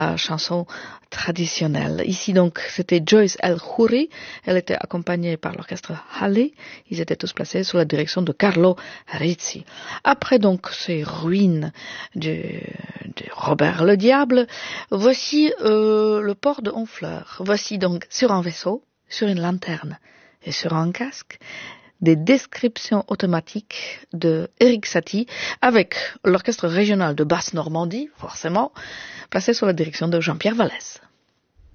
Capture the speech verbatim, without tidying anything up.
la chanson traditionnelle. Ici donc c'était Joyce El Khoury, elle était accompagnée par l'orchestre Halle, ils étaient tous placés sous la direction de Carlo Rizzi. Après donc ces ruines de, de Robert le Diable, voici euh, le port de Honfleur. Voici donc sur un vaisseau, sur une lanterne et sur un casque, des descriptions automatiques de Erik Satie avec l'orchestre régional de Basse-Normandie, forcément, placé sous la direction de Jean-Pierre Vallès.